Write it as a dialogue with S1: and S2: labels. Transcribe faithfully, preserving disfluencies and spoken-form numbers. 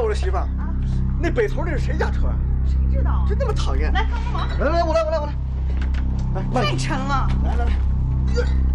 S1: 我的媳妇儿，那北头那是谁家车啊？
S2: 谁知道？
S1: 真那么讨厌！
S2: 来帮个忙！
S1: 来来，我来我来我来。来，
S2: 太沉了。
S1: 来来来。